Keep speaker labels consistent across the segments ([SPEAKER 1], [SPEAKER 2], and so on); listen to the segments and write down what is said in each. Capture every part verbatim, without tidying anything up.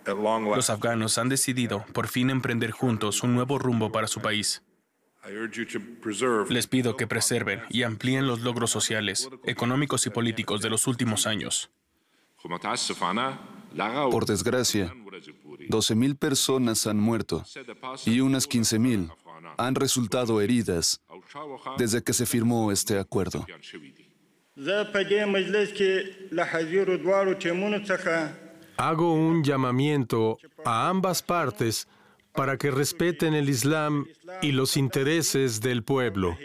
[SPEAKER 1] Los afganos han decidido, por fin, emprender juntos un nuevo rumbo para su país. Les pido que preserven y amplíen los logros sociales, económicos y políticos de los últimos años.
[SPEAKER 2] Por desgracia, doce mil personas han muerto y unas quince mil han resultado heridas desde que se firmó este acuerdo.
[SPEAKER 3] Hago un llamamiento a ambas partes para que respeten el Islam y los intereses del pueblo.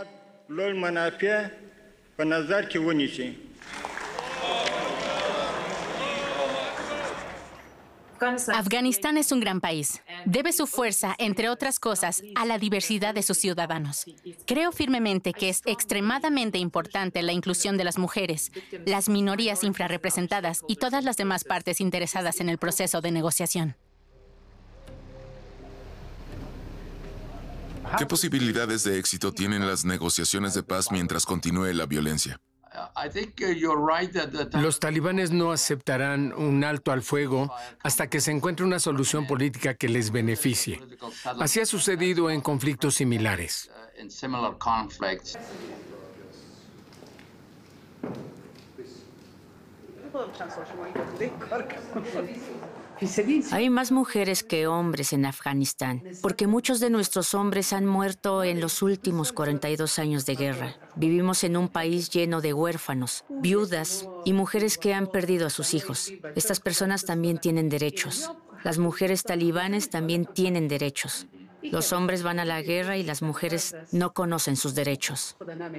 [SPEAKER 4] Afganistán es un gran país. Debe su fuerza, entre otras cosas, a la diversidad de sus ciudadanos. Creo firmemente que es extremadamente importante la inclusión de las mujeres, las minorías infrarrepresentadas y todas las demás partes interesadas en el proceso de negociación.
[SPEAKER 5] ¿Qué posibilidades de éxito tienen las negociaciones de paz mientras continúe la violencia?
[SPEAKER 6] Los talibanes no aceptarán un alto al fuego hasta que se encuentre una solución política que les beneficie. Así ha sucedido en conflictos similares.
[SPEAKER 7] Hay más mujeres que hombres en Afganistán, porque muchos de nuestros hombres han muerto en los últimos cuarenta y dos años de guerra. Vivimos en un país lleno de huérfanos, viudas y mujeres que han perdido a sus hijos. Estas personas también tienen derechos. Las mujeres talibanes también tienen derechos. Los hombres van a la guerra y las mujeres no conocen sus derechos.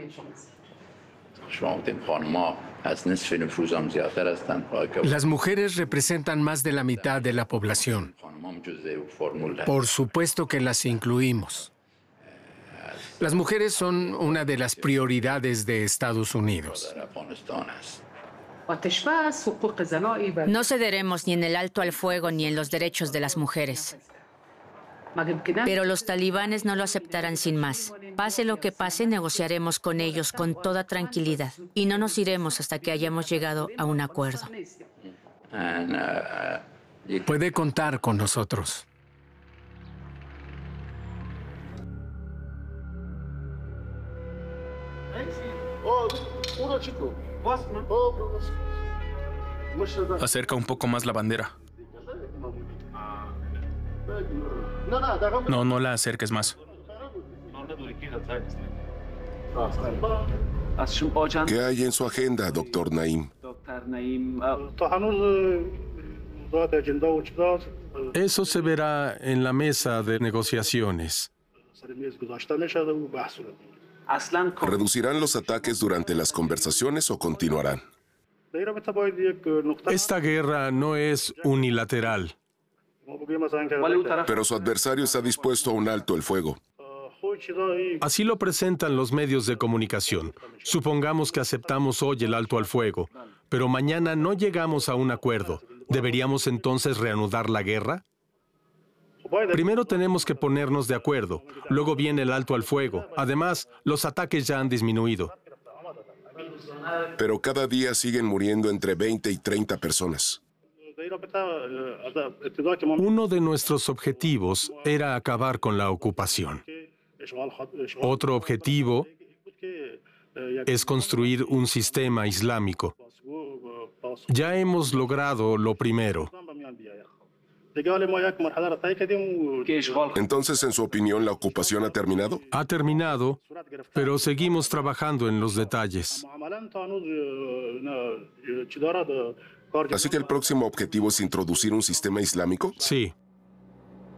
[SPEAKER 6] Las mujeres representan más de la mitad de la población. Por supuesto que las incluimos. Las mujeres son una de las prioridades de Estados Unidos.
[SPEAKER 7] No cederemos ni en el alto al fuego ni en los derechos de las mujeres. Pero los talibanes no lo aceptarán sin más. Pase lo que pase, negociaremos con ellos con toda tranquilidad y no nos iremos hasta que hayamos llegado a un acuerdo.
[SPEAKER 6] Puede contar con nosotros.
[SPEAKER 1] Acerca un poco más la bandera. No, no la acerques más.
[SPEAKER 5] ¿Qué hay en su agenda, doctor Naim?
[SPEAKER 3] Eso se verá en la mesa de negociaciones.
[SPEAKER 5] ¿Reducirán los ataques durante las conversaciones o continuarán?
[SPEAKER 3] Esta guerra no es unilateral.
[SPEAKER 5] Pero su adversario está dispuesto a un alto el fuego.
[SPEAKER 3] Así lo presentan los medios de comunicación. Supongamos que aceptamos hoy el alto al fuego, pero mañana no llegamos a un acuerdo. ¿Deberíamos entonces reanudar la guerra? Primero tenemos que ponernos de acuerdo. Luego viene el alto al fuego. Además, los ataques ya han disminuido.
[SPEAKER 5] Pero cada día siguen muriendo entre veinte y treinta personas.
[SPEAKER 3] Uno de nuestros objetivos era acabar con la ocupación. Otro objetivo es construir un sistema islámico. Ya hemos logrado lo primero.
[SPEAKER 5] Entonces, en su opinión, ¿la ocupación ha terminado?
[SPEAKER 3] Ha terminado, pero seguimos trabajando en los detalles.
[SPEAKER 5] Así que el próximo objetivo es introducir un sistema islámico.
[SPEAKER 3] Sí.